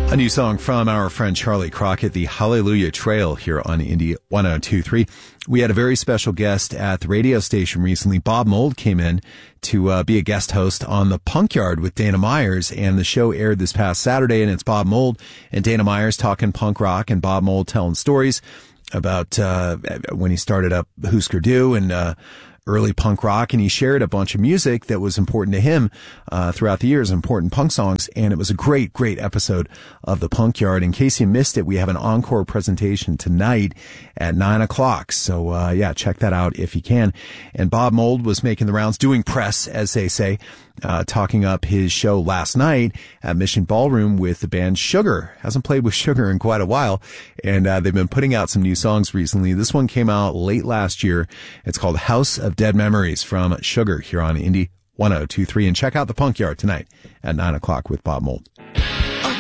A new song from our friend Charlie Crockett, the Hallelujah Trail, here on Indie 102.3. We had a very special guest at the radio station recently. Bob Mould came in to be a guest host on The Punk Yard with Dana Myers, and the show aired this past Saturday, and it's Bob Mould and Dana Myers talking punk rock, and Bob Mould telling stories about when he started up Husker Du and early punk rock, and he shared a bunch of music that was important to him throughout the years, important punk songs, and it was a great episode of The Punk Yard. In case you missed it, we have an encore presentation tonight at 9 o'clock, so check that out if you can. And Bob Mould was making the rounds, doing press, as they say, talking up his show last night at Mission Ballroom with the band Sugar. Hasn't played with Sugar in quite a while, and they've been putting out some new songs recently. This one came out late last year. It's called House of Dead Memories from Sugar, here on Indie 102.3. And check out The Punk Yard tonight at 9 o'clock with Bob Mould.